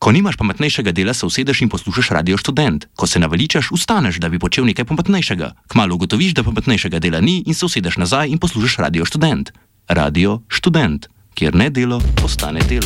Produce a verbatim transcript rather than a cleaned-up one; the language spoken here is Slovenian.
Ko nimaš pametnejšega dela, se usedeš in poslušaš Radio Študent. Ko se naveličaš, vstaneš, da bi počel nekaj pametnejšega. Kmalu ugotoviš, da pametnejšega dela ni in se usedeš nazaj in poslušaš Radio Študent. Radio Študent, kjer ne delo postane delo.